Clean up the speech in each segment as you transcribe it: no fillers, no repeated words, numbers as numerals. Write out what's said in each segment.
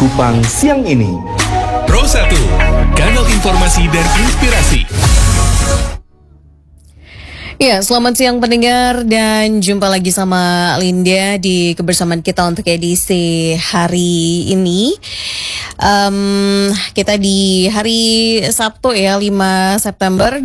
Kupang siang ini. Pro 1, kanal informasi dan inspirasi. Ya, selamat siang pendengar dan jumpa lagi sama Linda di kebersamaan kita untuk edisi hari ini. Kita di hari Sabtu ya, 5 September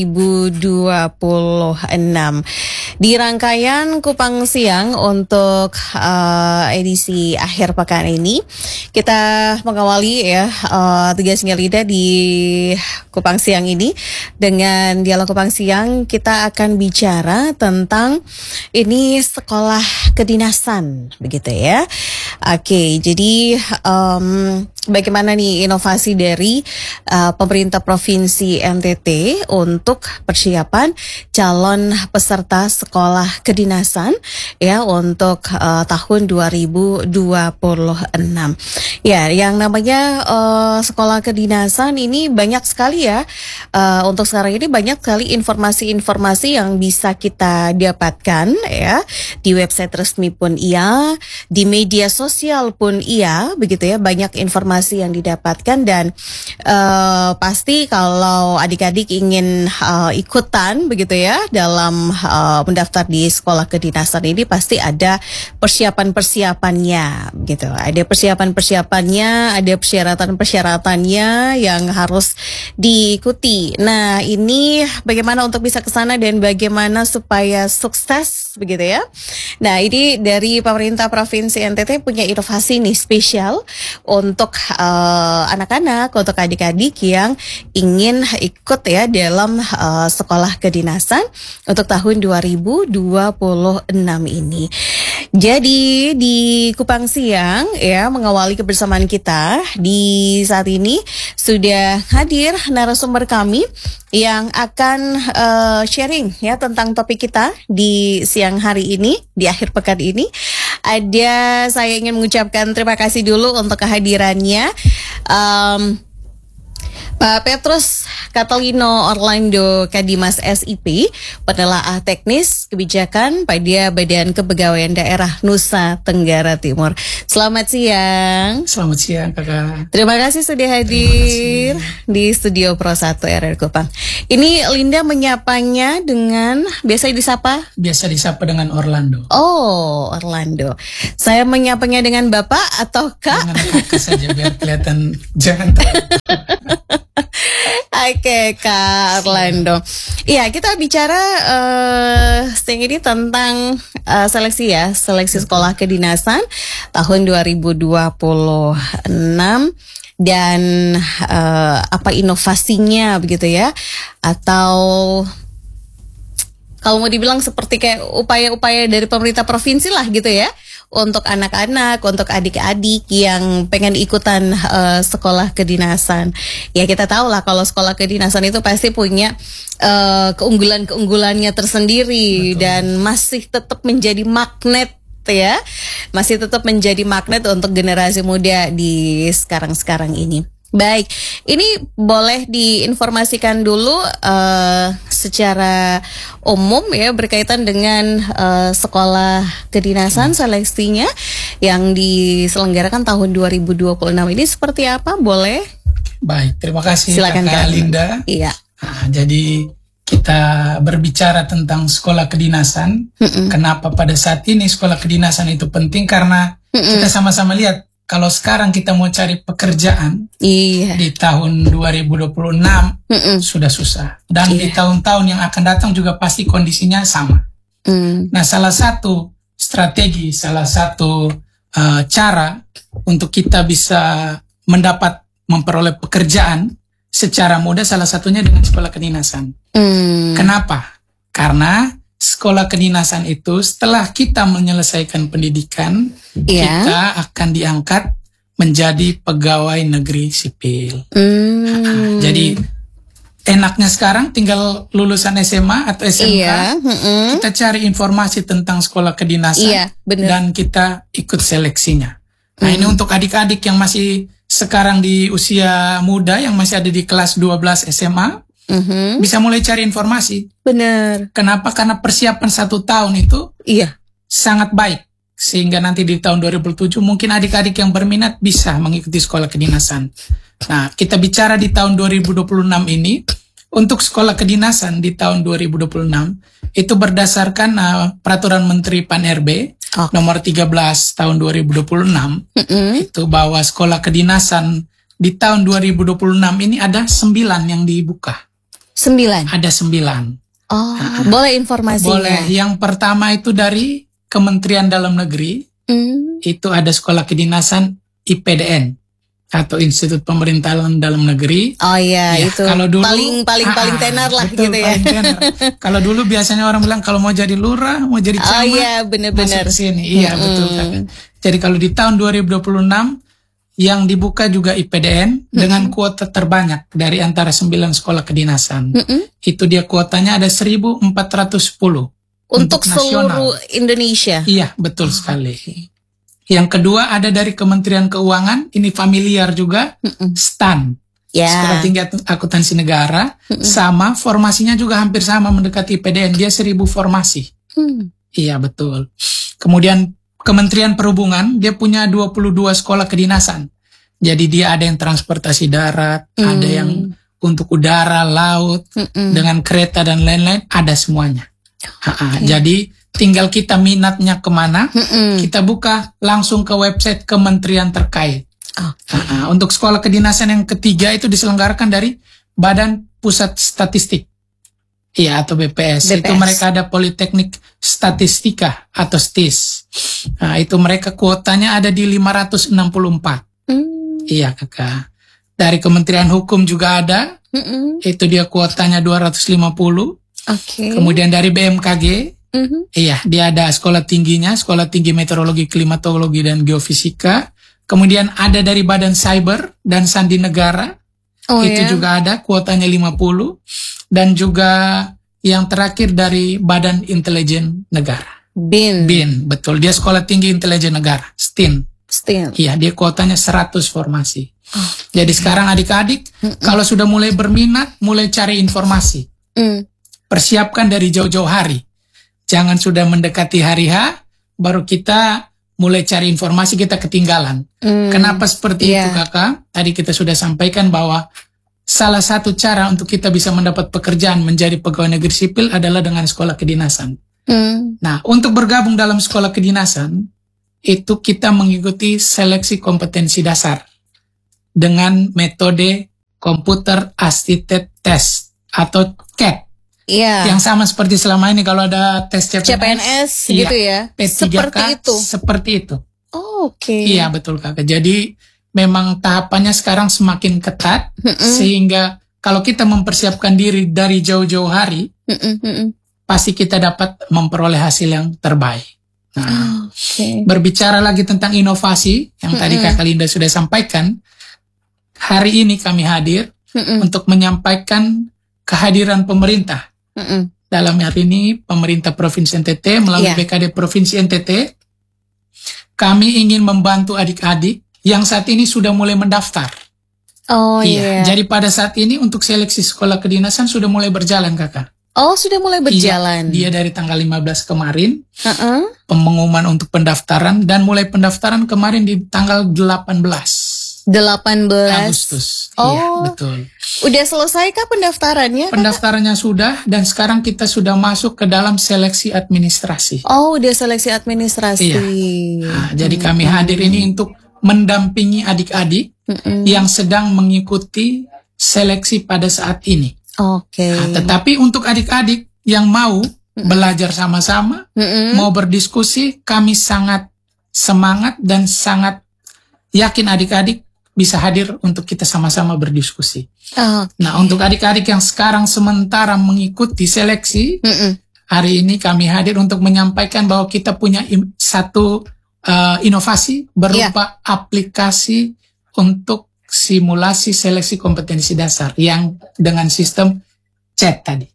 2026. Di rangkaian Kupang Siang untuk edisi akhir pekan ini, kita mengawali ya tugasnya Linda di Kupang Siang ini. Dengan dialog Kupang Siang kita akan bicara tentang ini sekolah kedinasan, begitu ya. Oke, jadi bagaimana nih inovasi dari pemerintah Provinsi NTT untuk persiapan calon peserta sekolah kedinasan ya untuk tahun 2026. Ya, yang namanya sekolah kedinasan ini banyak sekali ya. Untuk sekarang ini banyak sekali informasi-informasi yang bisa kita dapatkan ya, di website resmi pun iya, di media sosial pun iya, begitu ya, banyak informasi yang didapatkan dan pasti kalau adik-adik ingin ikutan begitu ya dalam mendaftar di sekolah kedinasan ini pasti ada persiapan-persiapannya gitu. Ada persiapan-persiapannya, ada persyaratan-persyaratannya yang harus diikuti. Nah, ini bagaimana untuk bisa ke sana dan bagaimana supaya sukses begitu ya. Nah, ini dari pemerintah Provinsi NTT punya inovasi nih spesial untuk anak-anak, untuk adik-adik yang ingin ikut ya dalam sekolah kedinasan untuk tahun 2026 ini. Jadi di Kupang Siang ya mengawali kebersamaan kita di saat ini sudah hadir narasumber kami yang akan sharing ya tentang topik kita di siang hari ini, di akhir pekan ini. Saya ingin mengucapkan terima kasih dulu untuk kehadirannya Pak Petrus Catalino Orlando Kadimas SIP, penelaah teknis kebijakan pada Badan Kepegawaian Daerah Nusa Tenggara Timur. Selamat siang. Selamat siang, Kakak. Terima kasih sudah hadir di studio Pro 1 RR Kupang. Ini Linda menyapanya dengan biasa disapa? Biasa disapa dengan Orlando. Oh, Orlando. Saya menyapanya dengan Bapak atau Kak? Dengan Kakak saja biar kelihatan jangan terlalu. Oke, Kak Orlando. Iya, kita bicara siang ini tentang seleksi ya, seleksi sekolah kedinasan tahun 2026 dan apa inovasinya begitu ya, atau kalau mau dibilang seperti kayak upaya-upaya dari pemerintah provinsi lah gitu ya, untuk anak-anak, untuk adik-adik yang pengen ikutan sekolah kedinasan. Ya kita tahu lah kalau sekolah kedinasan itu pasti punya keunggulan-keunggulannya tersendiri. Betul. Dan masih tetap menjadi magnet ya, masih tetap menjadi magnet untuk generasi muda di sekarang-sekarang ini. Baik, ini boleh diinformasikan dulu secara umum ya berkaitan dengan sekolah kedinasan seleksinya yang diselenggarakan tahun 2026 ini seperti apa? Boleh? Baik, terima kasih. Silakan, Kakak Linda. Iya. Nah, jadi kita berbicara tentang sekolah kedinasan. Kenapa pada saat ini sekolah kedinasan itu penting? Karena kita sama-sama lihat. Kalau sekarang kita mau cari pekerjaan di tahun 2026 sudah susah. Dan di tahun-tahun yang akan datang juga pasti kondisinya sama. Nah, salah satu strategi, salah satu cara untuk kita bisa memperoleh pekerjaan secara mudah salah satunya dengan sekolah kedinasan. Kenapa? Karena sekolah kedinasan itu setelah kita menyelesaikan pendidikan, kita akan diangkat menjadi pegawai negeri sipil. Jadi enaknya sekarang tinggal lulusan SMA atau SMK, kita cari informasi tentang sekolah kedinasan dan kita ikut seleksinya. Nah, ini untuk adik-adik yang masih sekarang di usia muda, yang masih ada di kelas 12 SMA, bisa mulai cari informasi. Benar. Kenapa? Karena persiapan 1 tahun itu sangat baik. sehingga nanti di tahun 2007 mungkin adik-adik yang berminat bisa mengikuti sekolah kedinasan. Nah, kita bicara di tahun 2026 ini, untuk sekolah kedinasan di tahun 2026 itu berdasarkan peraturan Menteri Pan-RB nomor 13 tahun 2026 itu bahwa sekolah kedinasan di tahun 2026 ini ada 9 yang dibuka. 9? Ada 9. Oh, boleh informasinya? Boleh. Yang pertama itu dari Kementerian Dalam Negeri, itu ada sekolah kedinasan IPDN atau Institut Pemerintahan Dalam Negeri. Oh iya, ya, itu kalau dulu, paling tenar lah betul, gitu ya. Kalau dulu biasanya orang bilang kalau mau jadi lurah, mau jadi camat, iya, benar-benar. masuk ke sini. Iya, betul kan. Jadi kalau di tahun 2026 yang dibuka juga IPDN dengan kuota terbanyak dari antara 9 sekolah kedinasan. Itu dia kuotanya ada 1.410 untuk nasional. Seluruh Indonesia. Iya, betul sekali. Yang kedua ada dari Kementerian Keuangan, ini familiar juga, STAN, Sekolah Tinggi Akuntansi Negara, sama formasinya juga hampir sama mendekati IPDN, dia 1.000 formasi. Iya, betul. Kemudian Kementerian Perhubungan, dia punya 22 sekolah kedinasan. Jadi dia ada yang transportasi darat, ada yang untuk udara, laut, dengan kereta dan lain-lain, ada semuanya. Jadi tinggal kita minatnya kemana, kita buka langsung ke website kementerian terkait. Untuk sekolah kedinasan yang ketiga itu diselenggarakan dari Badan Pusat Statistik, iya, atau BPS. Itu mereka ada Politeknik Statistika atau STIS. Nah, itu mereka kuotanya ada di 564. Iya, Kakak. Dari Kementerian Hukum juga ada, itu dia kuotanya 250. Kemudian dari BMKG, iya, dia ada sekolah tingginya, Sekolah Tinggi Meteorologi, Klimatologi, dan Geofisika. Kemudian ada dari Badan Cyber dan Sandi Negara, itu juga ada, kuotanya 50. Dan juga yang terakhir dari Badan Intelijen Negara. BIN, betul. Dia Sekolah Tinggi Intelijen Negara, STIN. Iya, dia kuotanya 100 formasi. Jadi sekarang adik-adik, kalau sudah mulai berminat, mulai cari informasi. Persiapkan dari jauh-jauh hari. Jangan sudah mendekati hari H, baru kita mulai cari informasi, kita ketinggalan. Kenapa seperti itu, Kakak? Tadi kita sudah sampaikan bahwa salah satu cara untuk kita bisa mendapat pekerjaan menjadi pegawai negeri sipil adalah dengan sekolah kedinasan. Nah, untuk bergabung dalam sekolah kedinasan, itu kita mengikuti seleksi kompetensi dasar dengan metode Computer Assisted Test atau CAT. Yang sama seperti selama ini kalau ada tes CPNS gitu ya. P3K seperti itu. Iya, betul, Kakak. Jadi memang tahapannya sekarang semakin ketat, sehingga kalau kita mempersiapkan diri dari jauh-jauh hari, pasti kita dapat memperoleh hasil yang terbaik. Nah, berbicara lagi tentang inovasi yang tadi Kakak Linda sudah sampaikan, hari ini kami hadir untuk menyampaikan kehadiran pemerintah. Dalam hari ini pemerintah Provinsi NTT melalui BKD Provinsi NTT, kami ingin membantu adik-adik yang saat ini sudah mulai mendaftar. Jadi pada saat ini untuk seleksi sekolah kedinasan sudah mulai berjalan, Kakak. Sudah mulai berjalan. Dia dari tanggal 15 kemarin, pengumuman untuk pendaftaran, dan mulai pendaftaran kemarin di tanggal 18 Agustus. Iya, betul. Udah selesai kah pendaftarannya? Pendaftarannya sudah, dan sekarang kita sudah masuk ke dalam seleksi administrasi. Udah seleksi administrasi. Iya. Nah, jadi kami hadir ini untuk mendampingi adik-adik yang sedang mengikuti seleksi pada saat ini. Nah, tetapi untuk adik-adik yang mau belajar sama-sama, mau berdiskusi, kami sangat semangat dan sangat yakin adik-adik bisa hadir untuk kita sama-sama berdiskusi. Nah, untuk adik-adik yang sekarang sementara mengikuti seleksi, hari ini kami hadir untuk menyampaikan bahwa kita punya satu inovasi berupa aplikasi untuk simulasi seleksi kompetensi dasar yang dengan sistem chat tadi.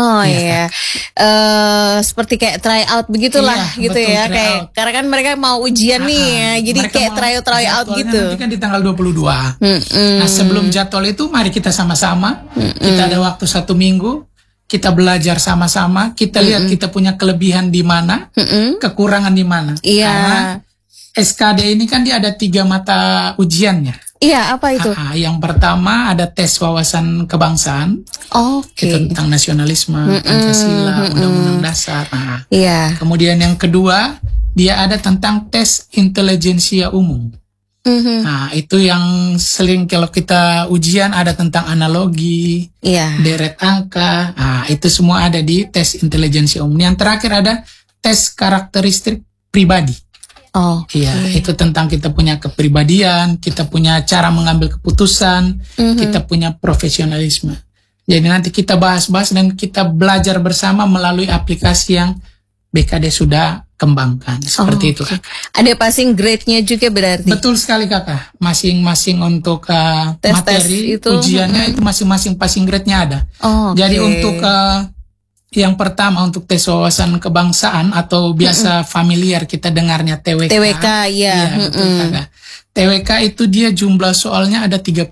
Seperti kayak try out begitulah, gitu betul, ya. Kayak karena kan mereka mau ujian nih ya, jadi kayak try out gitu. Nanti kan di tanggal 22. Nah, sebelum jadwal itu mari kita sama-sama, kita ada waktu 1 minggu, kita belajar sama-sama, kita lihat kita punya kelebihan di mana, kekurangan di mana. Iya. Karena SKD ini kan dia ada 3 mata ujiannya. Iya, apa itu? Yang pertama ada tes wawasan kebangsaan. Oke. Itu tentang nasionalisme, Pancasila, Undang-Undang Dasar. Iya. Kemudian yang kedua, dia ada tentang tes intelijensia umum. Nah, itu yang sering kalau kita ujian ada tentang analogi, deret angka. Nah, itu semua ada di tes intelijensia umum. Yang terakhir ada tes karakteristik pribadi. Iya, itu tentang kita punya kepribadian, kita punya cara mengambil keputusan, kita punya profesionalisme. Jadi nanti kita bahas-bahas dan kita belajar bersama melalui aplikasi yang BKD sudah kembangkan. Seperti itu, Kak. Ada passing grade-nya juga berarti? Betul sekali, Kakak. Masing-masing untuk materi itu, ujiannya itu masing-masing passing grade-nya ada. Jadi untuk yang pertama untuk tes wawasan kebangsaan atau biasa familiar kita dengarnya TWK. TWK, Iya, betul, Kakak. TWK itu dia jumlah soalnya ada 30.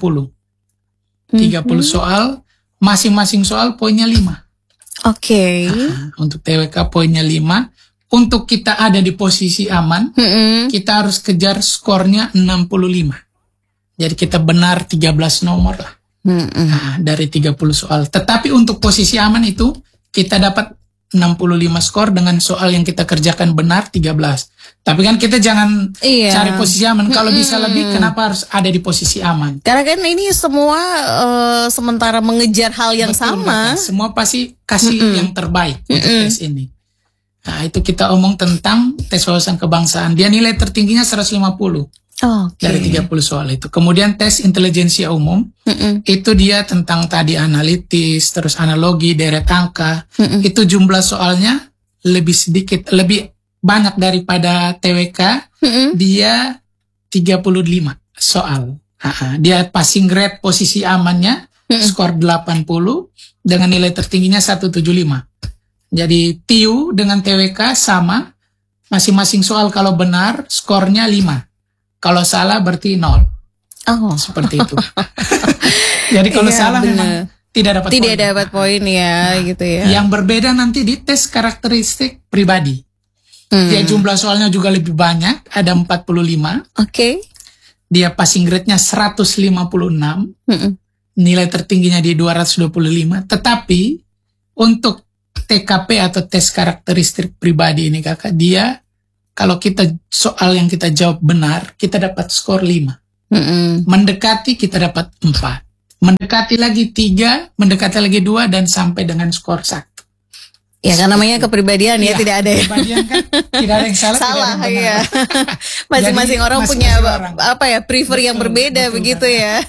30 soal, masing-masing soal poinnya 5. Oke. Untuk TWK poinnya 5. Untuk kita ada di posisi aman, kita harus kejar skornya 65. Jadi kita benar 13 nomor lah. Dari 30 soal. Tetapi untuk posisi aman itu kita dapat 65 skor dengan soal yang kita kerjakan benar 13. Tapi kan kita jangan cari posisi aman. Kalau bisa lebih, kenapa harus ada di posisi aman? Karena kan ini semua sementara mengejar hal yang sama. Betul, semua pasti kasih yang terbaik untuk tes ini. Nah, itu kita omong tentang tes wawasan kebangsaan. Dia nilai tertingginya 150. Dari 30 soal itu. Kemudian tes intelijensia umum, itu dia tentang tadi analitis, terus analogi, deret angka. Itu jumlah soalnya lebih sedikit, lebih banyak daripada TWK. Dia 35 soal. Dia passing grade posisi amannya, skor 80, dengan nilai tertingginya 175. Jadi TIU dengan TWK sama, masing-masing soal kalau benar, skornya 5. Kalau salah berarti 0. Seperti itu. Jadi kalau salah memang tidak dapat poin. Tidak dapat poin ya, gitu ya. Yang berbeda nanti di tes karakteristik pribadi. Dia jumlah soalnya juga lebih banyak, ada 45. Dia passing grade-nya 156. Nilai tertingginya di 225. Tetapi untuk TKP atau tes karakteristik pribadi ini, Kakak, dia kalau kita soal yang kita jawab benar, kita dapat skor 5. Mendekati kita dapat 4. Mendekati lagi 3, mendekati lagi 2, dan sampai dengan skor 1. Ya, kan namanya kepribadian ya, tidak ada kepribadian kan, tidak ada yang salah, salah, tidak ada yang benar. Masing-masing orang punya prefer yang berbeda, begitu ya.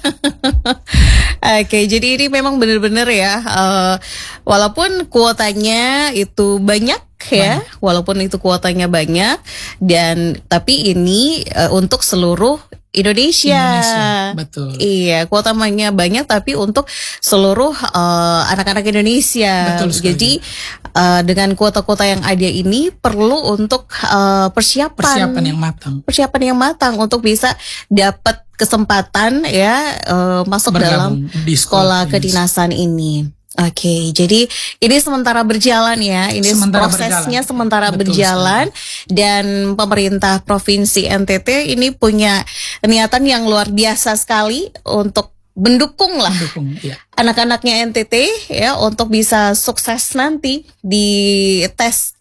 Oke, jadi ini memang benar-benar ya, walaupun kuotanya itu banyak ya, walaupun itu kuotanya banyak, dan tapi ini untuk seluruh Indonesia. Betul. Iya, kuotanya banyak tapi untuk seluruh anak-anak Indonesia. Betul sekali. Jadi dengan kuota-kuota yang ada ini perlu untuk persiapan yang matang. Persiapan yang matang untuk bisa dapat kesempatan ya masuk dalam di sekolah kedinasan ini. Oke, jadi ini sementara berjalan ya, ini prosesnya sementara berjalan, dan pemerintah Provinsi NTT ini punya niatan yang luar biasa sekali untuk mendukung lah anak-anaknya NTT ya untuk bisa sukses nanti di tes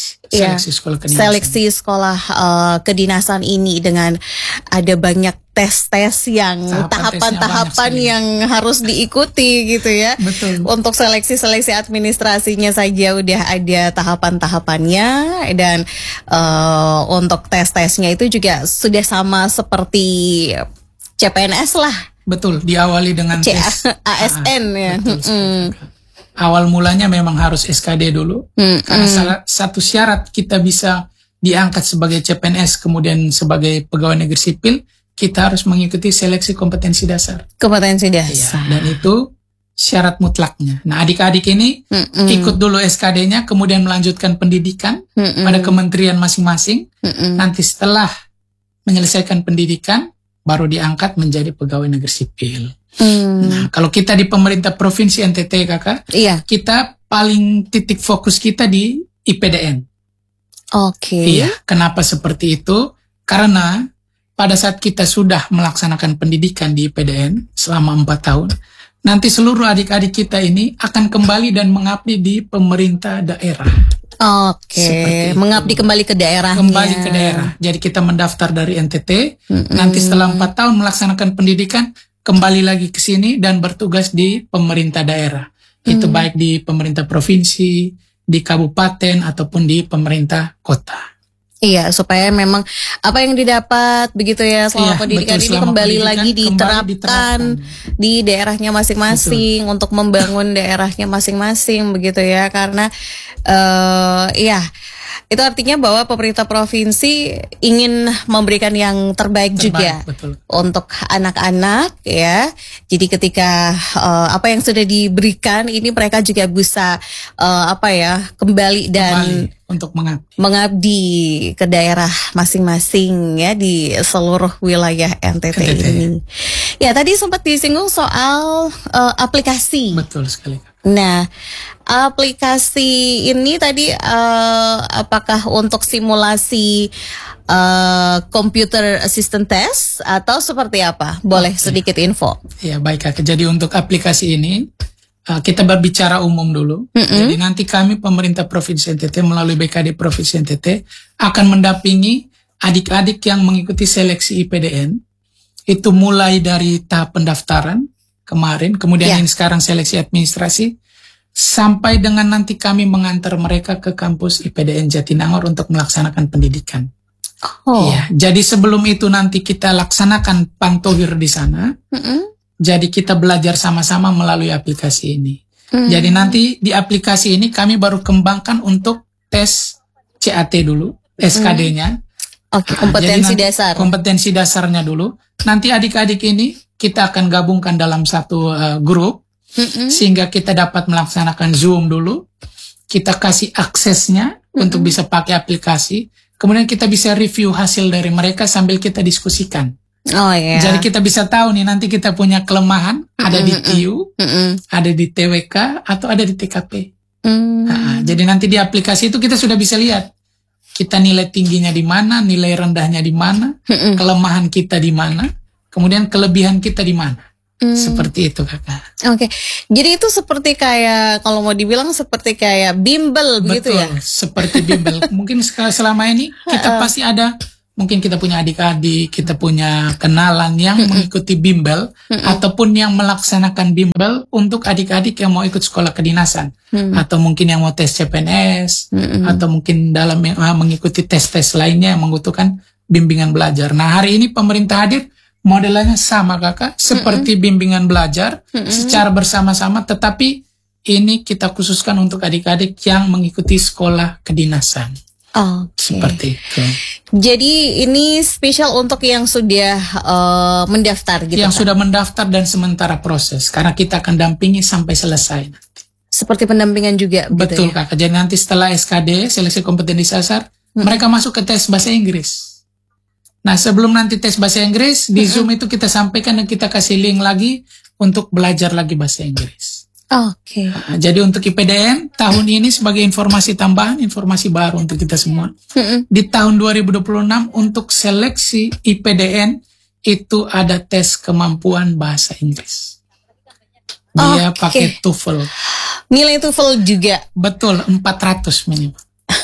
seleksi sekolah kedinasan ini, dengan ada banyak tes-tes yang tahapan-tahapan yang harus diikuti gitu ya. Betul. Untuk seleksi administrasinya saja udah ada tahapan-tahapannya, dan untuk tes-tesnya itu juga sudah sama seperti CPNS lah. Betul, diawali dengan tes ASN ya. Awal mulanya memang harus SKD dulu, karena salah satu syarat kita bisa diangkat sebagai CPNS kemudian sebagai pegawai negeri sipil, kita harus mengikuti seleksi kompetensi dasar. Kompetensi dasar. Ya, dan itu syarat mutlaknya. Nah, adik-adik ini ikut dulu SKD-nya, kemudian melanjutkan pendidikan pada kementerian masing-masing. Nanti setelah menyelesaikan pendidikan, baru diangkat menjadi pegawai negeri sipil. Nah, kalau kita di pemerintah provinsi NTT kakak, kita paling titik fokus kita di IPDN. Iya, kenapa seperti itu? Karena pada saat kita sudah melaksanakan pendidikan di IPDN selama 4 tahun, nanti seluruh adik-adik kita ini akan kembali dan mengabdi di pemerintah daerah. Mengabdi kembali ke daerahnya. Kembali ke daerah. Jadi kita mendaftar dari NTT, nanti setelah 4 tahun melaksanakan pendidikan, kembali lagi ke sini dan bertugas di pemerintah daerah. Itu baik di pemerintah provinsi, di kabupaten, ataupun di pemerintah kota. Iya, supaya memang apa yang didapat begitu ya selama pendidikan ini kembali lagi diterapkan di daerahnya masing-masing untuk membangun daerahnya masing-masing begitu ya. Karena itu artinya bahwa pemerintah provinsi ingin memberikan yang terbaik juga untuk anak-anak ya. Jadi ketika apa yang sudah diberikan ini mereka juga bisa kembali dan untuk mengabdi ke daerah masing-masing ya di seluruh wilayah NTT ini. Ya, tadi sempat disinggung soal aplikasi. Betul sekali. Nah, aplikasi ini tadi apakah untuk simulasi computer assistant test atau seperti apa? Boleh sedikit info? Ya, baik Kak. Jadi untuk aplikasi ini kita berbicara umum dulu. Jadi nanti kami pemerintah Provinsi NTT melalui BKD Provinsi NTT akan mendampingi adik-adik yang mengikuti seleksi IPDN. Itu mulai dari tahap pendaftaran kemarin, kemudian yang sekarang seleksi administrasi, sampai dengan nanti kami mengantar mereka ke kampus IPDN Jatinangor untuk melaksanakan pendidikan. Ya, jadi sebelum itu nanti kita laksanakan pantohir di sana. Jadi kita belajar sama-sama melalui aplikasi ini. Jadi nanti di aplikasi ini kami baru kembangkan untuk tes CAT dulu, SKD-nya. Kompetensi dasar. Kompetensi dasarnya dulu. Nanti adik-adik ini kita akan gabungkan dalam satu grup, sehingga kita dapat melaksanakan Zoom dulu. Kita kasih aksesnya untuk bisa pakai aplikasi. Kemudian kita bisa review hasil dari mereka sambil kita diskusikan. Jadi kita bisa tahu nih nanti kita punya kelemahan ada di TIU, ada di TWK, atau ada di TKP. Jadi nanti di aplikasi itu kita sudah bisa lihat kita nilai tingginya di mana, nilai rendahnya di mana, kelemahan kita di mana, kemudian kelebihan kita di mana. Seperti itu kakak. Jadi itu seperti kayak kalau mau dibilang seperti kayak bimbel begitu ya? Betul, seperti bimbel. Mungkin selama ini kita pasti ada. Mungkin kita punya adik-adik, kita punya kenalan yang mengikuti bimbel, ataupun yang melaksanakan bimbel untuk adik-adik yang mau ikut sekolah kedinasan, atau mungkin yang mau tes CPNS, atau mungkin dalam mengikuti tes-tes lainnya yang membutuhkan bimbingan belajar. Nah, hari ini pemerintah hadir, modelnya sama kakak, seperti bimbingan belajar, secara bersama-sama, tetapi ini kita khususkan untuk adik-adik yang mengikuti sekolah kedinasan. Seperti itu. Jadi ini spesial untuk yang sudah mendaftar gitu. Yang sudah mendaftar dan sementara proses, karena kita akan dampingi sampai selesai nanti. Seperti pendampingan juga. Betul gitu ya? kakak. Jadi nanti setelah SKD, seleksi kompetensi dasar, mereka masuk ke tes bahasa Inggris. Nah, sebelum nanti tes bahasa Inggris di Zoom itu kita sampaikan dan kita kasih link lagi untuk belajar lagi bahasa Inggris. Jadi untuk IPDN tahun ini sebagai informasi tambahan, informasi baru untuk kita semua. Di tahun 2026 untuk seleksi IPDN itu ada tes kemampuan bahasa Inggris. Dia pakai TOEFL. Nilai TOEFL juga. Betul, 400 minimal.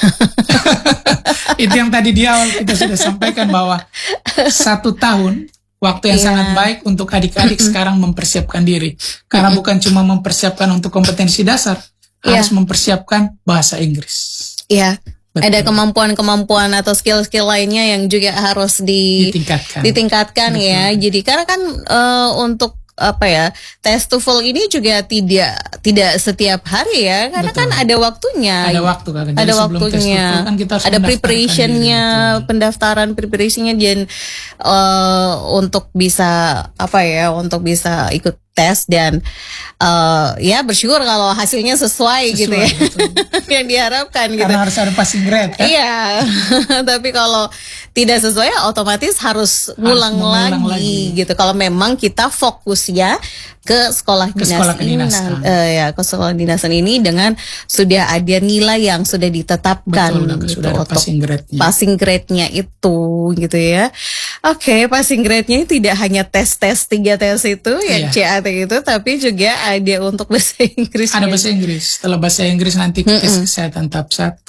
Itu yang tadi di awal kita sudah sampaikan bahwa 1 tahun waktu yang sangat baik untuk adik-adik sekarang mempersiapkan diri. Karena bukan cuma mempersiapkan untuk kompetensi dasar, harus mempersiapkan bahasa Inggris. Ada kemampuan-kemampuan atau skill-skill lainnya yang juga harus ditingkatkan ya. Jadi karena kan untuk tes TOEFL ini juga tidak setiap hari ya, karena kan ada waktunya. Ada waktu kan. Ada waktunya. Kan kita harus ada preparationnya, pendaftaran preparasinya dan untuk bisa ikut tes dan ya bersyukur kalau hasilnya sesuai gitu ya yang diharapkan gitu. Karena harus ada passing grade kan? Iya, tapi kalau tidak sesuai otomatis harus ngulang lagi gitu. Kalau memang kita fokus ya ke sekolah kedinasan, ke sekolah kedinasan ini dengan sudah ada nilai yang sudah ditetapkan. Betul, gitu, sudah ada passing grade-nya itu gitu ya. Oke, passing grade-nya tidak hanya tes 3 tes itu yang CAT itu, tapi juga ada untuk bahasa Inggris. Ada bahasa Inggris. Setelah bahasa Inggris nanti tes kesehatan tahap 1.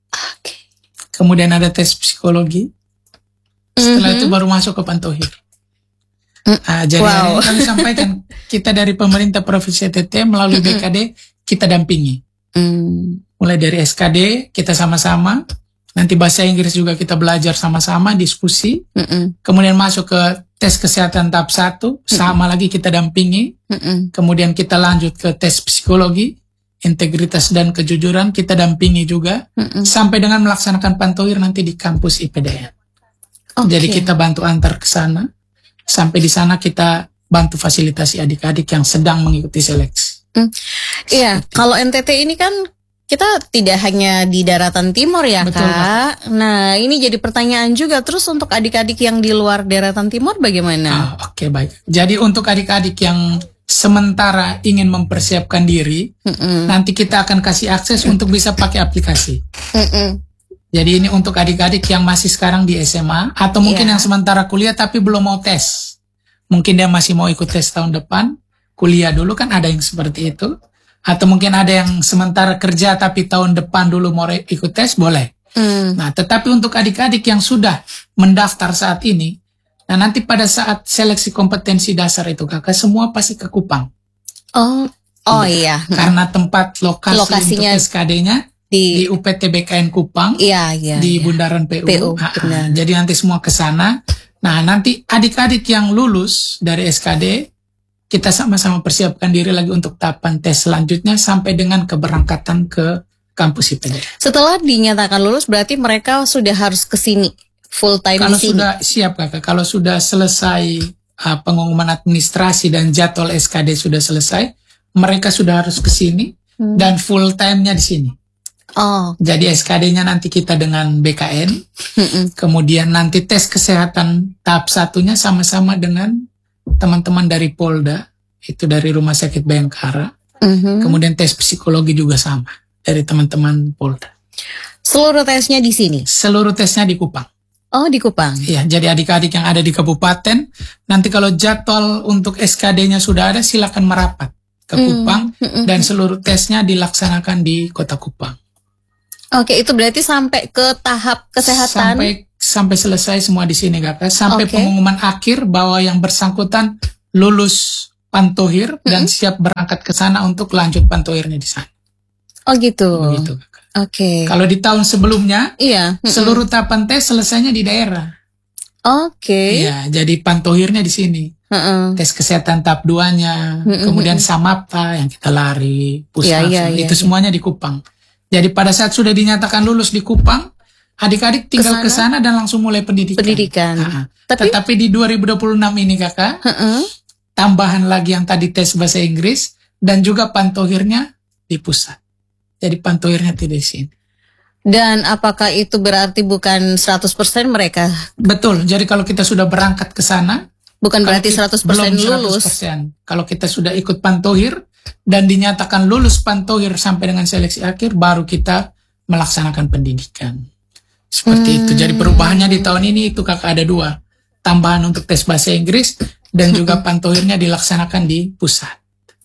Kemudian ada tes psikologi. Setelah itu baru masuk ke Pantohir. Jadi hari ini kami sampaikan, kita dari pemerintah Provinsi NTT melalui BKD kita dampingi. Mulai dari SKD kita sama-sama, nanti bahasa Inggris juga kita belajar sama-sama, diskusi. Kemudian masuk ke tes kesehatan tahap 1, sama lagi kita dampingi. Kemudian kita lanjut ke tes psikologi, integritas dan kejujuran kita dampingi juga, sampai dengan melaksanakan Pantohir nanti di kampus IPDN. Jadi kita bantu antar ke sana. Sampai di sana kita bantu fasilitasi adik-adik yang sedang mengikuti seleksi. Iya, kalau NTT ini kan kita tidak hanya di daratan timur ya. Betul, Kak. Nah, ini jadi pertanyaan juga. Terus untuk adik-adik yang di luar daratan timur bagaimana? Oke, baik. Jadi untuk adik-adik yang sementara ingin mempersiapkan diri, nanti kita akan kasih akses untuk bisa pakai aplikasi. Jadi ini untuk adik-adik yang masih sekarang di SMA atau mungkin yang sementara kuliah tapi belum mau tes. Mungkin dia masih mau ikut tes tahun depan, kuliah dulu kan ada yang seperti itu. Atau mungkin ada yang sementara kerja tapi tahun depan dulu mau ikut tes, boleh. Nah, tetapi untuk adik-adik yang sudah mendaftar saat ini, nah nanti pada saat seleksi kompetensi dasar itu Kakak semua pasti ke Kupang. Iya. Karena tempat lokasinya untuk SKD-nya di UPT BKN Kupang, di Bundaran PU. Jadi nanti semua ke sana. Nah, nanti adik-adik yang lulus dari SKD, kita sama-sama persiapkan diri lagi untuk tahapan tes selanjutnya sampai dengan keberangkatan ke kampus IPD. Setelah dinyatakan lulus, berarti mereka sudah harus ke sini full time kalau di sini. Sudah siap Kakak, kalau sudah selesai pengumuman administrasi dan jadwal SKD sudah selesai, mereka sudah harus ke sini dan full time-nya di sini. Jadi SKD-nya nanti kita dengan BKN, kemudian nanti tes kesehatan tahap 1-nya sama-sama dengan teman-teman dari Polda, itu dari Rumah Sakit Bayangkara, kemudian tes psikologi juga sama dari teman-teman Polda. Seluruh tesnya di sini? Seluruh tesnya di Kupang. Di Kupang? Iya, jadi adik-adik yang ada di kabupaten, nanti kalau jadwal untuk SKD-nya sudah ada, silakan merapat ke Kupang, dan seluruh tesnya dilaksanakan di Kota Kupang. Oke, itu berarti sampai ke tahap kesehatan? Sampai selesai semua di sini Kakak. Sampai pengumuman akhir bahwa yang bersangkutan lulus Pantohir dan siap berangkat ke sana untuk lanjut Pantohirnya di sana. Gitu. Begitu Kakak. Kalau di tahun sebelumnya, seluruh tahapan tes selesainya di daerah. Iya, jadi Pantohirnya di sini. Tes kesehatan tahap 2-nya, kemudian Samapta yang kita lari, Puskesmas, itu semuanya di Kupang. Jadi pada saat sudah dinyatakan lulus di Kupang, adik-adik tinggal ke sana dan langsung mulai pendidikan. Tetapi di 2026 ini Kakak, tambahan lagi yang tadi tes bahasa Inggris dan juga Pantohirnya di pusat. Jadi Pantohirnya tidak di sini. Dan apakah itu berarti bukan 100% mereka? Betul. Jadi kalau kita sudah berangkat ke sana, bukan berarti 100% lulus. 100%. Kalau kita sudah ikut Pantohir dan dinyatakan lulus Pantohir sampai dengan seleksi akhir, baru kita melaksanakan pendidikan. Seperti itu. Jadi perubahannya di tahun ini itu Kakak ada 2. Tambahan untuk tes bahasa Inggris dan juga Pantohirnya dilaksanakan di pusat.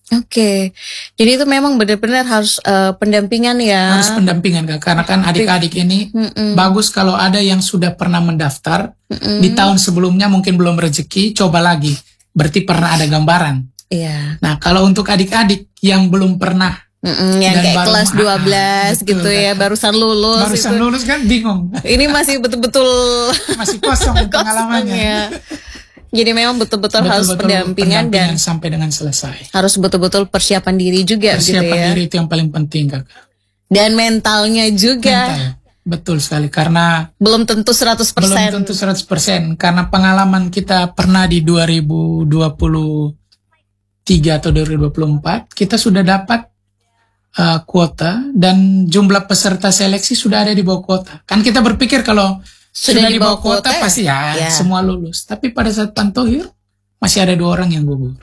Jadi itu memang benar-benar harus pendampingan ya. Harus pendampingan Kak. Karena kan adik-adik ini bagus kalau ada yang sudah pernah mendaftar di tahun sebelumnya mungkin belum rezeki, coba lagi. Berarti pernah ada gambaran. Nah, kalau untuk adik-adik yang belum pernah, yang kayak kelas 12 gitu ya, barusan lulus. Lulus kan bingung. Ini masih betul-betul masih kosong pengalamannya. Jadi memang betul-betul harus pendampingan dan sampai dengan selesai. Harus betul-betul persiapan diri juga gitu ya. Persiapan diri itu yang paling penting Kakak. Dan mentalnya juga. Betul sekali, karena belum tentu 100%. Belum tentu 100%, karena pengalaman kita pernah di 2020 atau 2024 kita sudah dapat kuota dan jumlah peserta seleksi sudah ada di bawah kuota. Kan kita berpikir kalau sudah di bawah kuota pasti ya semua lulus. Tapi pada saat Pantohir masih ada 2 orang yang gugur.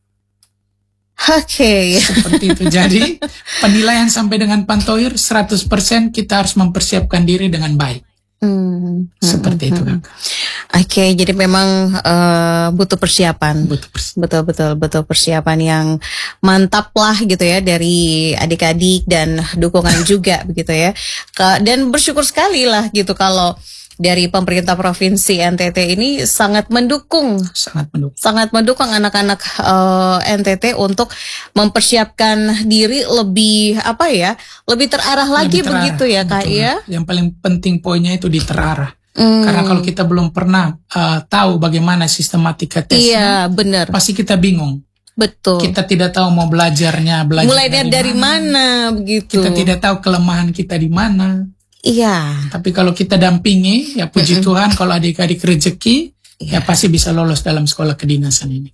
Oke. Seperti itu. Jadi penilaian sampai dengan Pantohir 100% kita harus mempersiapkan diri dengan baik. Seperti itu, Kak. Oke, jadi memang butuh persiapan. Betul persiapan yang mantap lah gitu ya dari adik-adik dan dukungan juga begitu ya. Dan bersyukur sekali lah gitu kalau dari pemerintah provinsi NTT ini sangat mendukung anak-anak NTT untuk mempersiapkan diri lebih lebih terarah lagi begitu ya Kak ya. Yang paling penting poinnya itu di terarah. Karena kalau kita belum pernah tahu bagaimana sistematika tesnya, benar. Pasti kita bingung. Betul. Kita tidak tahu mau belajar mulainya dari mana begitu. Kita tidak tahu kelemahan kita di mana. Iya. Tapi kalau kita dampingi, ya puji Tuhan kalau adik-adik rezeki, ya pasti bisa lolos dalam sekolah kedinasan ini.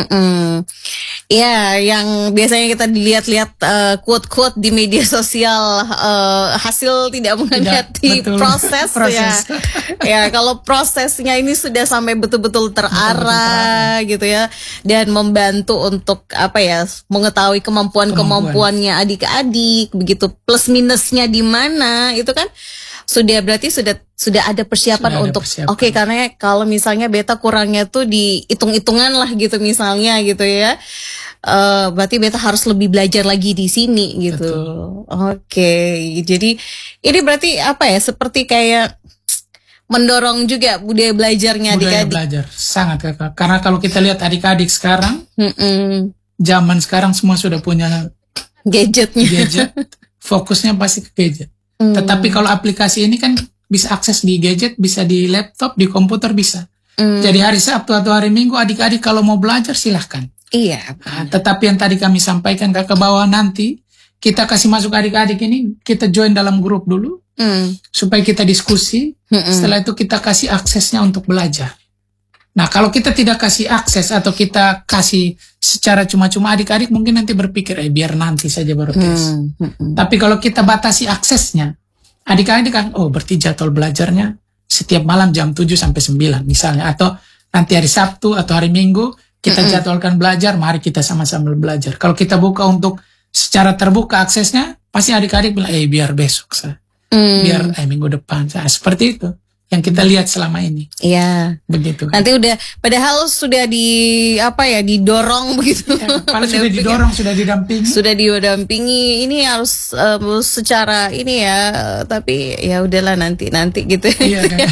Ya, yang biasanya kita dilihat-lihat quote-quote di media sosial hasil tidak mengingati proses ya. Ya, kalau prosesnya ini sudah sampai betul-betul terarah gitu ya, dan membantu untuk mengetahui kemampuannya adik-adik, begitu plus minusnya di mana, itu kan berarti sudah ada persiapan untuk oke, karena kalau misalnya beta kurangnya tuh di hitung-hitungan lah gitu misalnya gitu ya. Berarti beta harus lebih belajar lagi di sini gitu. Oke, jadi ini berarti seperti kayak mendorong juga budaya belajarnya adik-adik. Budaya belajar sangat, Kakak. Karena kalau kita lihat adik-adik sekarang, zaman sekarang semua sudah punya gadget, fokusnya pasti ke gadget. Tetapi kalau aplikasi ini kan bisa akses di gadget, bisa di laptop, di komputer bisa. Jadi hari Sabtu atau hari Minggu adik-adik kalau mau belajar silahkan. Iya. Tetapi yang tadi kami sampaikan ke bawah, nanti kita kasih masuk adik-adik ini, kita join dalam grup dulu, supaya kita diskusi. Setelah itu kita kasih aksesnya untuk belajar. Nah, kalau kita tidak kasih akses atau kita kasih secara cuma-cuma, adik-adik mungkin nanti berpikir, biar nanti saja baru tes. Tapi kalau kita batasi aksesnya, adik-adik kan, berarti jadwal belajarnya setiap malam jam 7 sampai 9 misalnya. Atau nanti hari Sabtu atau hari Minggu, kita jadwalkan belajar, mari kita sama-sama belajar. Kalau kita buka untuk secara terbuka aksesnya, pasti adik-adik bilang, biar besok, biar minggu depan, seperti itu. Yang kita lihat selama ini. Iya. Begitu. Nanti udah, padahal sudah didorong begitu. Ya, sudah didorong, sudah didampingi. Sudah didampingi. Ini harus secara ini ya, tapi ya udahlah nanti gitu. Iya kan.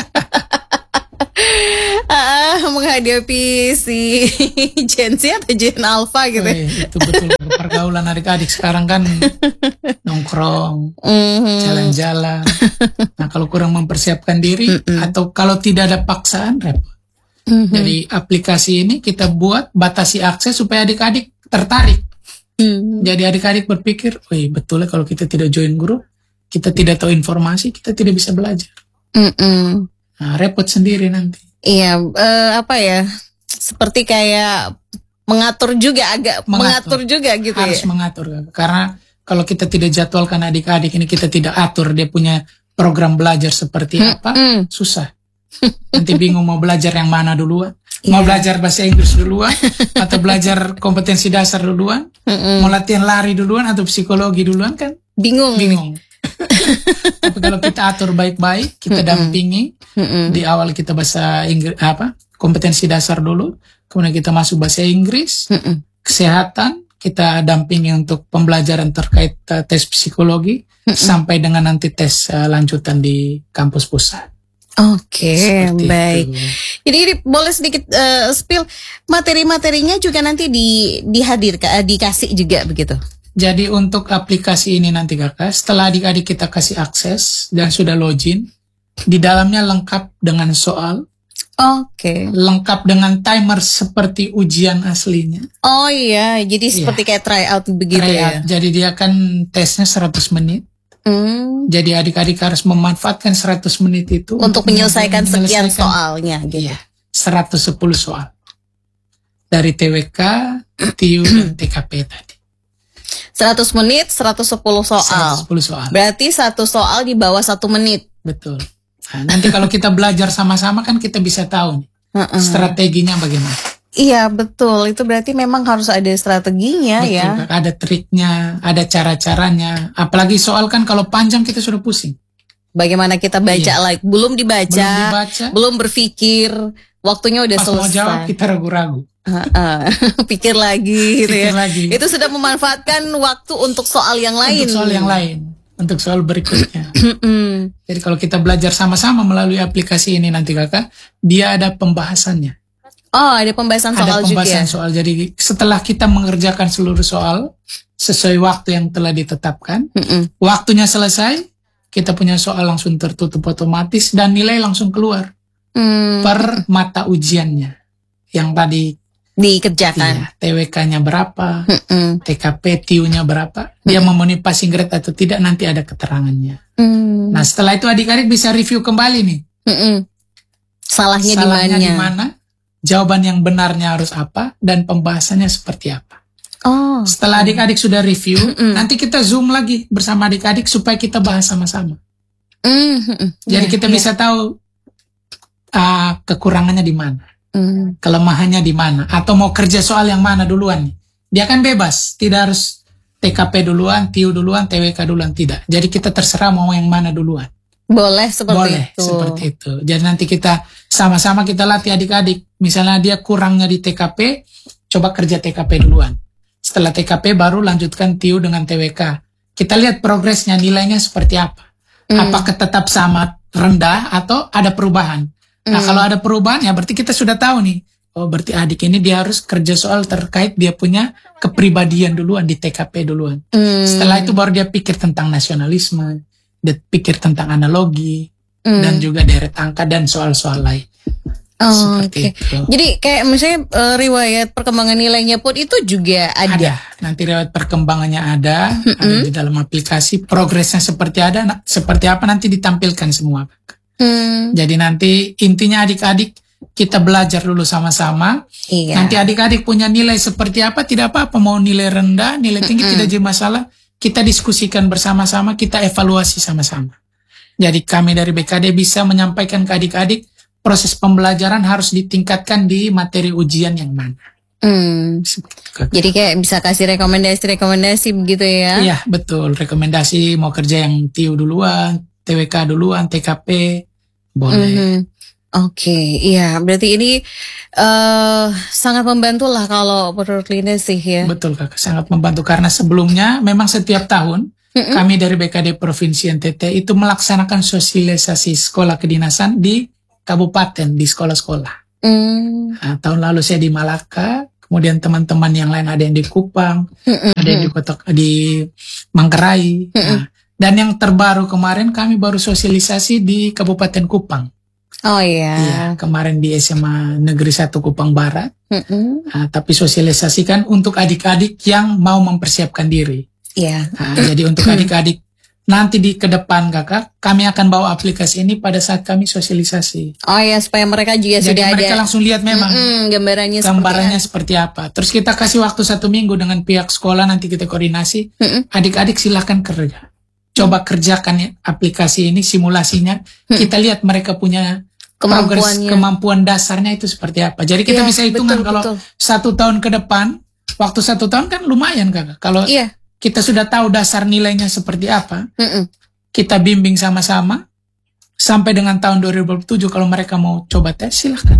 Menghadapi si Gen Z atau Gen Alpha gitu. Itu betul. Pergaulan adik-adik sekarang kan nongkrong, jalan-jalan. Nah, kalau kurang mempersiapkan diri atau kalau tidak ada paksaan, repot. Jadi aplikasi ini kita buat batasi akses supaya adik-adik tertarik. Jadi adik-adik berpikir, betulnya kalau kita tidak join grup, kita tidak tahu informasi, kita tidak bisa belajar. Nah, repot sendiri nanti. Iya, seperti kayak mengatur juga, mengatur juga gitu. Harus mengatur, karena kalau kita tidak jadwalkan adik-adik ini, kita tidak atur dia punya program belajar seperti apa, susah. Nanti bingung mau belajar yang mana duluan. Mau belajar bahasa Inggris duluan, atau belajar kompetensi dasar duluan, mau latihan lari duluan atau psikologi duluan, kan bingung. Tapi kalau kita atur baik-baik, kita dampingi, di awal kita bahasa Inggris kompetensi dasar dulu, kemudian kita masuk bahasa Inggris, kesehatan, kita dampingi untuk pembelajaran terkait tes psikologi, sampai dengan nanti tes lanjutan di kampus pusat. Oke, baik. Jadi ini boleh sedikit spill materi-materinya juga nanti dihadirkan, dikasih juga begitu. Jadi untuk aplikasi ini nanti Kakak, setelah adik-adik kita kasih akses dan sudah login, di dalamnya lengkap dengan soal. Oke. Lengkap dengan timer seperti ujian aslinya. Oh iya, jadi seperti kayak tryout begitu ya. Jadi dia kan tesnya 100 menit. Jadi adik-adik harus memanfaatkan 100 menit itu untuk menyelesaikan sekian soalnya gitu. Iya, 110 soal. Dari TWK, TIU dan TKP tadi. 100 menit, 110 soal. 110 soal. Berarti satu soal di bawah 1 menit. Betul. Nah, nanti kalau kita belajar sama-sama kan kita bisa tahu nih, strateginya bagaimana. Iya betul, itu berarti memang harus ada strateginya. Betul, ya. Kak. Ada triknya, ada cara-caranya. Apalagi soal kan kalau panjang kita sudah pusing. Bagaimana kita baca like belum dibaca, belum berpikir, waktunya udah Pas selesai. mau jawab kita ragu-ragu. Pikir lagi gitu Pikir ya. lagi. Itu sudah memanfaatkan waktu untuk soal yang lain. Untuk soal yang lain, untuk soal berikutnya. Jadi kalau kita belajar sama-sama melalui aplikasi ini nanti kakak, dia ada pembahasannya. Oh, ada pembahasan soal juga. Ada pembahasan soal. Jadi setelah kita mengerjakan seluruh soal sesuai waktu yang telah ditetapkan, waktunya selesai, kita punya soal langsung tertutup otomatis dan nilai langsung keluar per mata ujiannya. Yang tadi dikerjakan. Iya, TWK-nya berapa, TKP, TIU-nya berapa, dia memenuhi passing grade atau tidak, nanti ada keterangannya. Nah setelah itu adik-adik bisa review kembali nih. Salahnya di mana, jawaban yang benarnya harus apa, dan pembahasannya seperti apa. Setelah adik-adik sudah review, nanti kita zoom lagi bersama adik-adik supaya kita bahas sama-sama. Jadi kita bisa tahu kekurangannya di mana. Kelemahannya di mana, atau mau kerja soal yang mana duluan nih. Dia kan bebas, tidak harus TKP duluan, TIU duluan, TWK duluan, tidak. Jadi kita terserah mau yang mana duluan. Boleh seperti itu. Jadi nanti kita sama-sama kita latih adik-adik. Misalnya dia kurangnya di TKP, coba kerja TKP duluan. Setelah TKP baru lanjutkan TIU dengan TWK. Kita lihat progresnya, nilainya seperti apa. Apakah tetap sama rendah atau ada perubahan. Nah kalau ada perubahan ya berarti kita sudah tahu nih. Oh berarti adik ini dia harus kerja soal terkait dia punya kepribadian duluan di TKP duluan. Setelah itu baru dia pikir tentang nasionalisme, dia pikir tentang analogi, dan juga deret angka dan soal-soal lain. Seperti itu. Jadi kayak misalnya riwayat perkembangan nilainya pun itu juga ada. Nanti riwayat perkembangannya ada di dalam aplikasi. Progresnya seperti apa nanti ditampilkan semua. Jadi nanti intinya adik-adik kita belajar dulu sama-sama. Nanti adik-adik punya nilai seperti apa, tidak apa-apa. Mau nilai rendah, nilai tinggi tidak jadi masalah. Kita diskusikan bersama-sama, kita evaluasi sama-sama. Jadi kami dari BKD bisa menyampaikan ke adik-adik proses pembelajaran harus ditingkatkan di materi ujian yang mana. Jadi kayak bisa kasih rekomendasi begitu ya? Iya betul, rekomendasi mau kerja yang TIU duluan, TWK duluan, TKP, boleh. Iya, berarti ini sangat membantu lah kalau menurut Linda sih ya. Betul Kak, sangat membantu karena sebelumnya memang setiap tahun kami dari BKD Provinsi NTT itu melaksanakan sosialisasi sekolah kedinasan di kabupaten, di sekolah-sekolah. Nah, tahun lalu saya di Malaka, kemudian teman-teman yang lain ada yang di Kupang, ada yang di Manggarai. Dan yang terbaru kemarin kami baru sosialisasi di Kabupaten Kupang. Iya, kemarin di SMA Negeri 1 Kupang Barat. Tapi sosialisasikan untuk adik-adik yang mau mempersiapkan diri. Jadi untuk adik-adik nanti ke depan kakak, kami akan bawa aplikasi ini pada saat kami sosialisasi. Supaya mereka juga jadi sudah ada. Jadi mereka langsung lihat memang gambarannya seperti apa. Terus kita kasih waktu 1 minggu dengan pihak sekolah, nanti kita koordinasi. Adik-adik silahkan kerja. Coba kerjakan aplikasi ini, simulasinya. Kita lihat mereka punya kemampuan dasarnya itu seperti apa. Jadi kita bisa hitungan kalau 1 tahun ke depan, waktu 1 tahun kan lumayan kakak. Kalau kita sudah tahu dasar nilainya seperti apa, kita bimbing sama-sama sampai dengan tahun 2027 kalau mereka mau coba tes silahkan.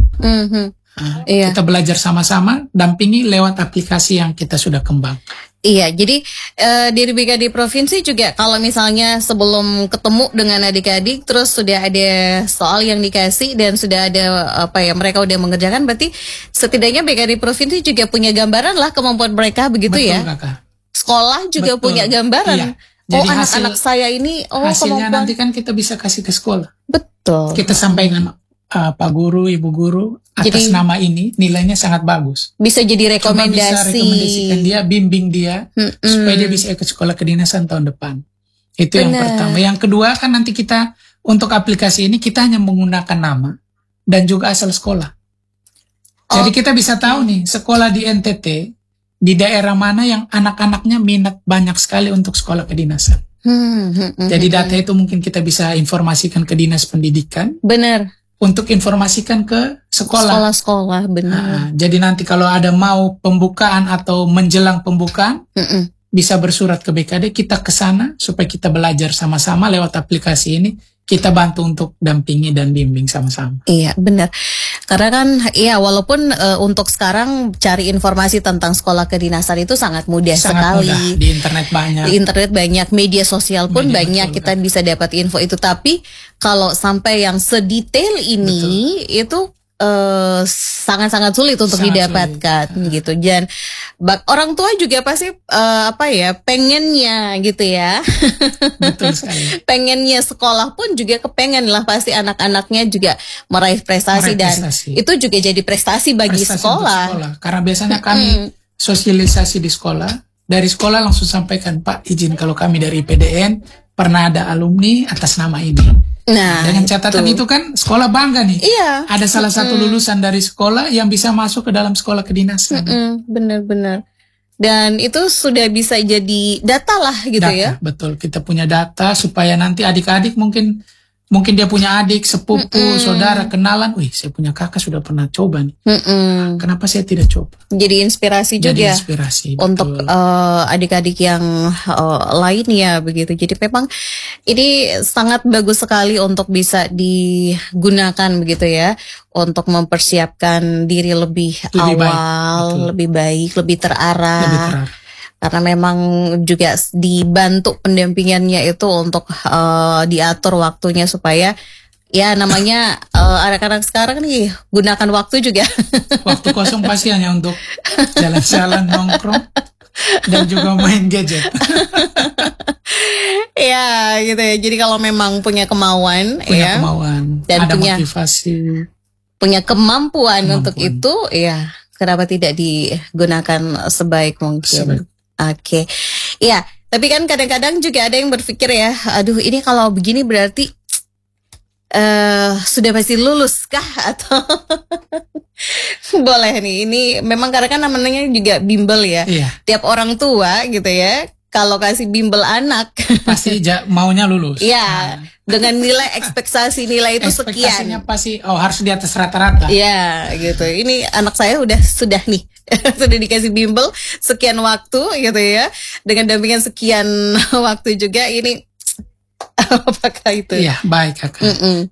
Kita belajar sama-sama, dampingi lewat aplikasi yang kita sudah kembang. Iya, jadi dari BKD Provinsi juga kalau misalnya sebelum ketemu dengan adik-adik terus sudah ada soal yang dikasih dan sudah ada mereka udah mengerjakan, berarti setidaknya BKD Provinsi juga punya gambaran lah kemampuan mereka begitu. Betul, ya. Kakak. Sekolah juga punya gambaran. Iya. Jadi anak-anak saya ini hasilnya nanti kan kita bisa kasih ke sekolah. Betul. Kita sampaikan Pak Guru, Ibu Guru atas nama ini nilainya sangat bagus. Bisa jadi rekomendasi. Bisa rekomendasikan dia, bimbing dia supaya dia bisa ikut sekolah kedinasan tahun depan. Itu yang pertama. Yang kedua kan nanti kita untuk aplikasi ini kita hanya menggunakan nama dan juga asal sekolah. Jadi kita bisa tahu nih sekolah di NTT di daerah mana yang anak-anaknya minat banyak sekali untuk sekolah kedinasan. Jadi data itu mungkin kita bisa informasikan ke dinas pendidikan. Benar. Untuk informasikan ke sekolah. Sekolah-sekolah, benar. Jadi nanti kalau ada mau pembukaan atau menjelang pembukaan, bisa bersurat ke BKD, kita ke sana supaya kita belajar sama-sama lewat aplikasi ini. Kita bantu untuk dampingi dan bimbing sama-sama. Iya, benar. Karena kan, ya walaupun untuk sekarang cari informasi tentang sekolah kedinasan itu sangat mudah sekali. Mudah. Di internet banyak. Di internet banyak, media sosial pun banyak, kita bisa dapat info itu. Tapi kalau sampai yang sedetail ini, itu sangat-sangat sulit untuk didapatkan gitu. Dan orang tua juga pasti pengennya gitu ya. Betul sekali. Pengennya sekolah pun juga kepengen lah pasti anak-anaknya juga meraih prestasi. Dan itu juga jadi prestasi bagi sekolah. Karena biasanya kami sosialisasi di sekolah, dari sekolah langsung sampaikan, Pak izin kalau kami dari IPDN pernah ada alumni atas nama ini. Nah, dengan catatan itu kan sekolah bangga nih. Iya. Ada salah satu lulusan dari sekolah yang bisa masuk ke dalam sekolah kedinasan. Benar-benar. Dan itu sudah bisa jadi data lah gitu ya. Betul. Kita punya data supaya nanti adik-adik mungkin dia punya adik, sepupu, saudara, kenalan. Wih, saya punya kakak sudah pernah coba nih. Kenapa saya tidak coba? Jadi inspirasi juga. Untuk adik-adik yang lainnya begitu. Jadi memang ini sangat bagus sekali untuk bisa digunakan begitu ya. Untuk mempersiapkan diri lebih awal, lebih baik, lebih terarah. Karena memang juga dibantu pendampingannya itu untuk diatur waktunya supaya ya namanya anak-anak sekarang nih gunakan waktu juga. Waktu kosong pasti hanya untuk jalan-jalan, nongkrong dan juga main gadget. Ya gitu ya. Jadi kalau memang punya kemauan dan ada motivasi, punya kemampuan untuk itu, ya kenapa tidak digunakan sebaik mungkin. Oke. Ya, tapi kan kadang-kadang juga ada yang berpikir ya, aduh ini kalau begini berarti sudah pasti lulus kah atau boleh nih. Ini memang karena kan namanya juga bimbel ya. Tiap orang tua gitu ya, kalau kasih bimbel anak pasti maunya lulus. Iya. Dengan nilai ekspektasi nilai itu sekian. Ekspektasinya pasti harus di atas rata-rata. Iya, gitu. Ini anak saya sudah nih. Sudah dikasih bimbel sekian waktu gitu ya. Dengan dampingan sekian waktu juga ini apakah itu? Iya, baik Kakak.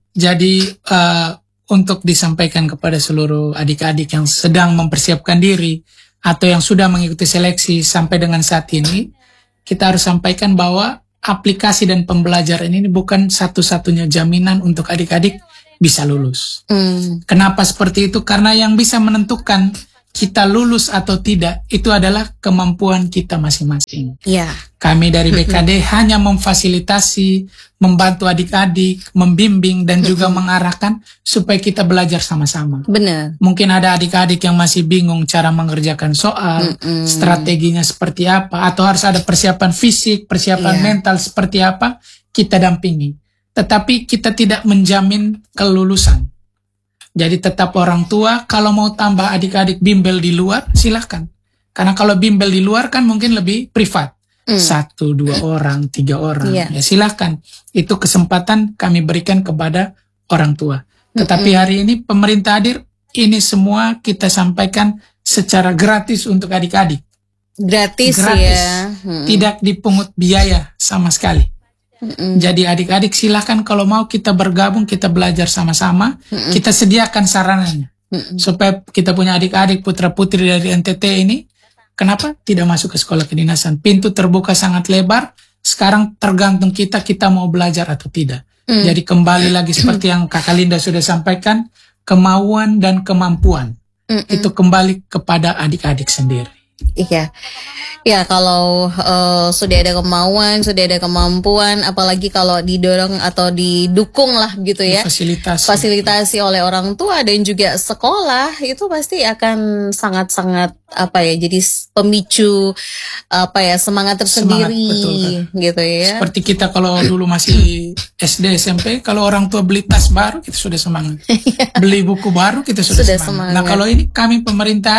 Jadi untuk disampaikan kepada seluruh adik-adik yang sedang mempersiapkan diri atau yang sudah mengikuti seleksi sampai dengan saat ini, kita harus sampaikan bahwa aplikasi dan pembelajaran ini bukan satu-satunya jaminan untuk adik-adik bisa lulus. Kenapa seperti itu? Karena yang bisa menentukan kita lulus atau tidak itu adalah kemampuan kita masing-masing. Kami dari BKD hanya memfasilitasi, membantu adik-adik, membimbing dan juga mengarahkan supaya kita belajar sama-sama. Benar. Mungkin ada adik-adik yang masih bingung cara mengerjakan soal, strateginya seperti apa, atau harus ada persiapan fisik, persiapan mental seperti apa, kita dampingi. Tetapi kita tidak menjamin kelulusan. Jadi tetap orang tua kalau mau tambah adik-adik bimbel di luar silahkan. Karena kalau bimbel di luar kan mungkin lebih privat. 1, 2 orang, 3 orang. Ya silahkan. Itu kesempatan kami berikan kepada orang tua. Tetapi hari ini pemerintah hadir, ini semua kita sampaikan secara gratis untuk adik-adik. Gratis ya. Tidak dipungut biaya sama sekali. Jadi adik-adik silahkan kalau mau kita bergabung, kita belajar sama-sama, kita sediakan sarananya. Supaya kita punya adik-adik putra-putri dari NTT ini, kenapa tidak masuk ke sekolah kedinasan? Pintu terbuka sangat lebar, sekarang tergantung kita mau belajar atau tidak. Jadi kembali lagi seperti yang Kakak Linda sudah sampaikan, kemauan dan kemampuan. Itu kembali kepada adik-adik sendiri. Iya. Ya kalau sudah ada kemauan, sudah ada kemampuan, apalagi kalau didorong atau didukung lah gitu ya, fasilitasi oleh orang tua dan juga sekolah, itu pasti akan sangat-sangat jadi pemicu semangat tersendiri gitu ya. Seperti kita kalau dulu masih SD SMP, kalau orang tua beli tas baru kita sudah semangat, beli buku baru kita sudah semangat. Nah kalau ini kami pemerintah hadir,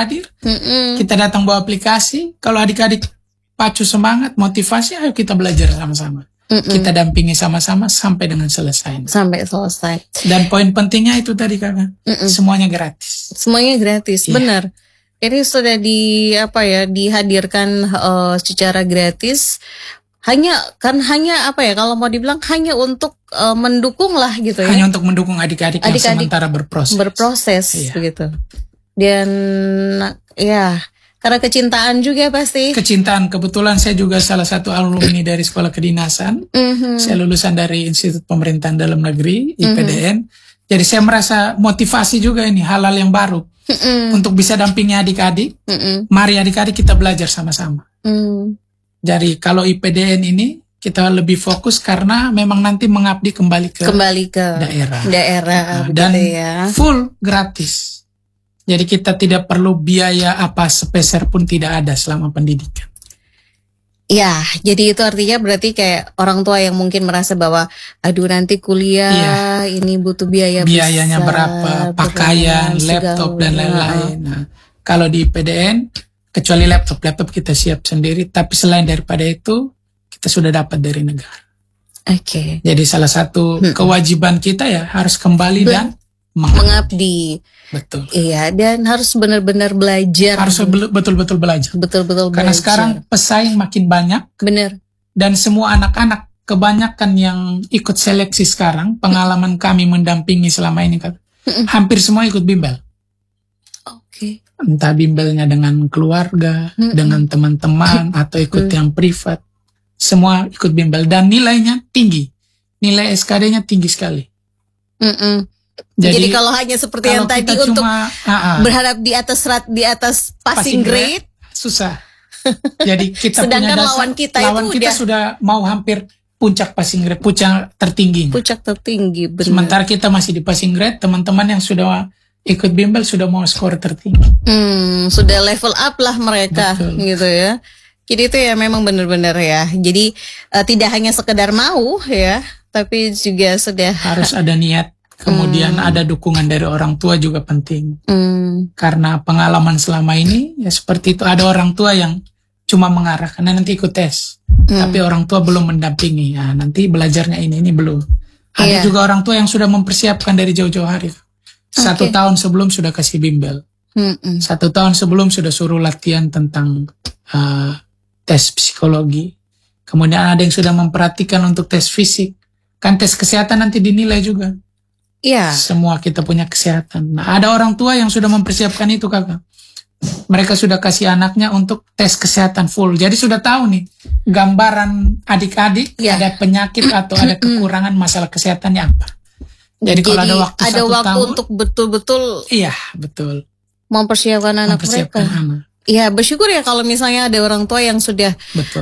Kita datang bawa aplikasi. Kalau adik-adik pacu semangat, motivasi, ayo kita belajar sama-sama. Kita dampingi sama-sama sampai dengan selesai. Sampai selesai. Dan poin pentingnya itu tadi Kakak, semuanya gratis. Semuanya gratis, Iya. benar. Ini sudah dihadirkan secara gratis. Hanya kalau mau dibilang hanya untuk mendukung lah gitu ya. Hanya untuk mendukung adik-adik yang Adik-adik sementara berproses. Berproses Iya. begitu. Dan ya karena kecintaan juga pasti. Kecintaan, kebetulan saya juga salah satu alumni dari sekolah kedinasan. Saya lulusan dari Institut Pemerintahan Dalam Negeri, IPDN. Jadi saya merasa motivasi juga ini hal-hal yang baru. Untuk bisa dampingi adik-adik. Mari adik-adik kita belajar sama-sama. Jadi kalau IPDN ini kita lebih fokus karena memang nanti mengabdi kembali ke daerah. Daerah Dan begitu ya. full gratis. Jadi kita tidak perlu biaya apa sepeser pun tidak ada selama pendidikan. Ya, jadi itu artinya berarti kayak orang tua yang mungkin merasa bahwa aduh nanti kuliah ini butuh Biayanya besar, berapa, pakaian, dengan laptop dan segala- lain-lain. Nah, kalau di IPDN kecuali laptop kita siap sendiri, tapi selain daripada itu kita sudah dapat dari negara. Oke. Jadi salah satu kewajiban kita ya harus kembali dan Mengabdi. Betul. Iya, dan harus benar-benar belajar. Harus betul-betul belajar. Betul-betul Karena belajar. sekarang pesaing makin banyak Bener. dan semua anak-anak kebanyakan yang ikut seleksi sekarang, pengalaman kami mendampingi selama ini kan, hampir semua ikut bimbel. Oke. Entah bimbelnya dengan keluarga, dengan teman-teman, atau ikut yang privat. Semua ikut bimbel dan nilainya tinggi. Nilai SKD-nya tinggi sekali. Jadi kalau hanya seperti yang kalau tadi kita untuk cuma, berharap di atas passing grade, susah. Jadi kita Sedangkan punya dasar, lawan kita itu sudah mau hampir puncak passing grade, puncak tertinggi. puncak tertinggi. Benar. Sementara kita masih di passing grade, teman-teman yang sudah ikut bimbel sudah mau skor tertinggi. Sudah level up lah mereka. Betul. Gitu ya. Jadi itu ya memang benar-benar ya. Jadi tidak hanya sekedar mau ya, tapi juga sudah Harus ada niat. Kemudian ada dukungan dari orang tua juga penting. Karena pengalaman selama ini ya seperti itu, ada orang tua yang cuma mengarahkan, "Nah, nanti ikut tes." Tapi orang tua belum mendampingi. Nah, nanti belajarnya ini belum. Ada juga orang tua yang sudah mempersiapkan dari jauh-jauh hari. 1 tahun sebelum sudah kasih bimbel. 1 tahun sebelum sudah suruh latihan tentang tes psikologi. Kemudian ada yang sudah memperhatikan untuk tes fisik. Kan tes kesehatan nanti dinilai juga. Iya. Semua kita punya kesehatan. Nah, ada orang tua yang sudah mempersiapkan itu, Kakak. Mereka sudah kasih anaknya untuk tes kesehatan full. Jadi sudah tahu nih, gambaran adik-adik ada penyakit atau ada kekurangan masalah kesehatannya apa. Jadi kalau ada waktu 1 tahun untuk betul-betul iya, betul. mempersiapkan anak Mempersiapkan mereka. anak. Iya, bersyukur ya kalau misalnya ada orang tua yang sudah Betul.